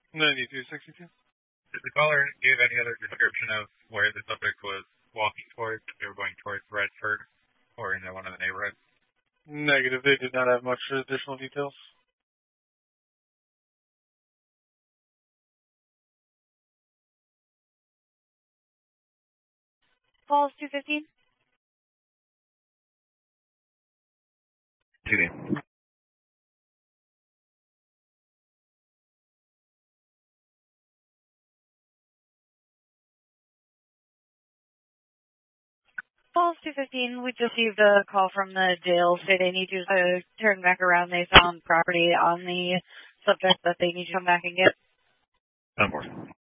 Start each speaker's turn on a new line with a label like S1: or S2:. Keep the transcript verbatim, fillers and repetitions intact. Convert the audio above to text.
S1: ninety-two sixty-two.
S2: Did the caller give any other description of where the subject was walking towards, if they were going towards Redford or in one of the neighborhoods?
S1: Negative. They did not have much additional details.
S3: Falls two fifteen.
S2: Two game.
S3: Falls two fifteen, we just received a call from the jail saying they need you to turn back around. They found property on the subject that they need you to come back and get.
S2: Unfortunately.